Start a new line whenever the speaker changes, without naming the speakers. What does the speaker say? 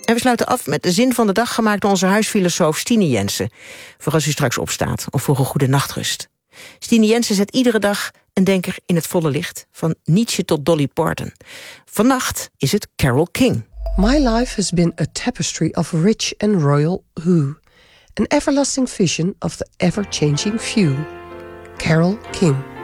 En we sluiten af met de zin van de dag gemaakt door onze huisfilosoof Stine Jensen. Voor als u straks opstaat of voor een goede nachtrust. Stine Jensen zet iedere dag een denker in het volle licht. Van Nietzsche tot Dolly Parton. Vannacht is het Carole King.
My life has been a tapestry of rich and royal hue. An everlasting vision of the ever-changing few. Carole King.